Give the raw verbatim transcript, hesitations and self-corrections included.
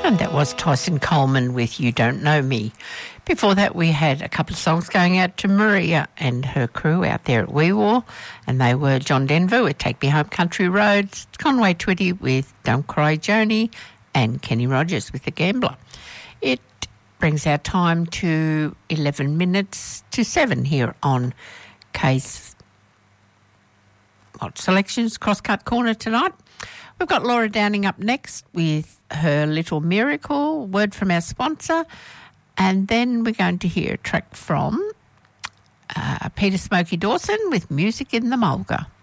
And that was Tyson Coleman with You Don't Know Me. Before that, we had a couple of songs going out to Maria and her crew out there at Wee Waa, and they were John Denver with Take Me Home Country Roads, Conway Twitty with Don't Cry Joni, and Kenny Rogers with The Gambler. It brings our time to eleven minutes to seven here on K's what, Selections Crosscut Corner tonight. We've got Laura Downing up next with her Little Miracle, word from our sponsor, and then we're going to hear a track from uh, Peter Smokey Dawson with Music in the Mulga.